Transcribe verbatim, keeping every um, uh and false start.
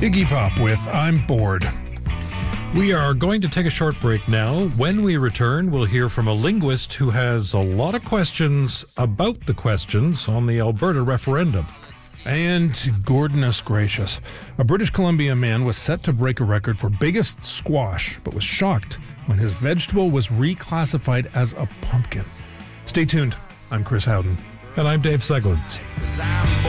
Iggy Pop with I'm Bored. We are going to take a short break now. When we return, we'll hear from a linguist who has a lot of questions about the questions on the Alberta referendum. And goodness gracious, a British Columbia man was set to break a record for biggest squash, but was shocked when his vegetable was reclassified as a pumpkin. Stay tuned. I'm Chris Howden. And I'm Dave Seglins.